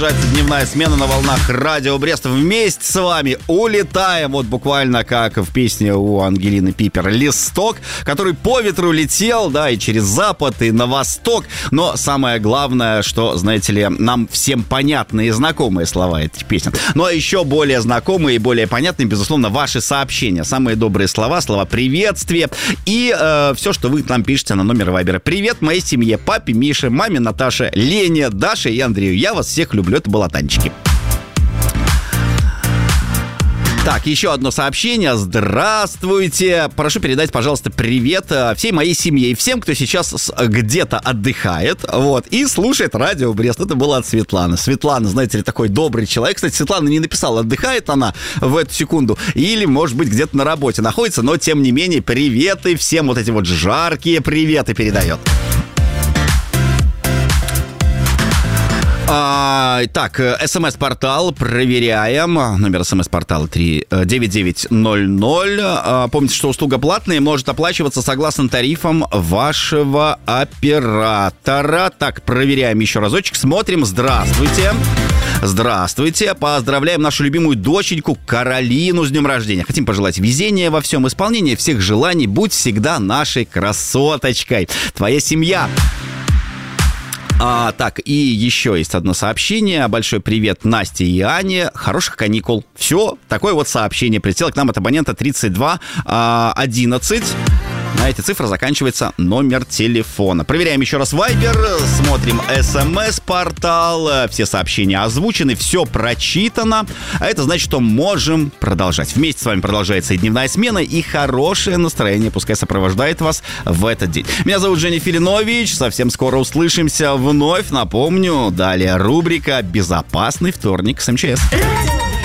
Дневная смена на волнах Радио Брест. Вместе с вами улетаем, вот буквально как в песне у Ангелины Пипер, «Листок», который по ветру летел, да, и через запад, и на восток. Но самое главное, что, знаете ли, нам всем понятные и знакомые слова этой песни. Ну, а еще более знакомые и более понятные, безусловно, ваши сообщения. Самые добрые слова, слова приветствия. И все, что вы нам пишете на номер Вайбера. Привет моей семье, папе Мише, маме Наташе, Лене, Даше и Андрею. Я вас всех люблю. Это было Танечки. Так, еще одно сообщение. Здравствуйте. Прошу передать, пожалуйста, привет всей моей семье и всем, кто сейчас где-то отдыхает, вот, и слушает Радио Брест. Это было от Светланы. Светлана, знаете ли, такой добрый человек. Кстати, Светлана не написала, отдыхает она в эту секунду или, может быть, где-то на работе находится, но, тем не менее, приветы всем, вот эти вот жаркие приветы передает. Так, СМС-портал, проверяем. Номер СМС-портала 9900. Помните, что услуга платная и может оплачиваться согласно тарифам вашего оператора. Так, проверяем еще разочек, смотрим. Здравствуйте. Здравствуйте. Поздравляем нашу любимую доченьку Каролину с днем рождения. Хотим пожелать везения во всем, исполнения всех желаний. Будь всегда нашей красоточкой. Твоя семья. Так, и еще есть одно сообщение. Большой привет Насте и Ане. Хороших каникул. Все, такое вот сообщение прилетело к нам от абонента 3211. На эти цифры заканчивается номер телефона. Проверяем еще раз Вайбер, смотрим СМС-портал. Все сообщения озвучены, все прочитано. А это значит, что можем продолжать. Вместе с вами продолжается и дневная смена, и хорошее настроение пускай сопровождает вас в этот день. Меня зовут Женя Филинович. Совсем скоро услышимся вновь. Напомню, далее рубрика «Безопасный вторник с МЧС».